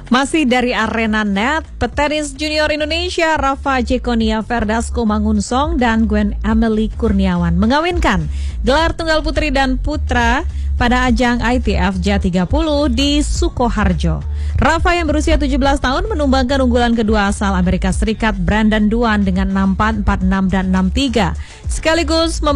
Masih dari arena net, petenis junior Indonesia Rafa Jekonia Verdasco Mangunsong dan Gwen Emily Kurniawan mengawinkan gelar tunggal putri dan putra pada ajang ITF J30 di Sukoharjo. Rafa yang berusia 17 tahun menumbangkan unggulan kedua asal Amerika Serikat Brandon Duan dengan 6-4, 4-6, dan 6-3. Sekaligus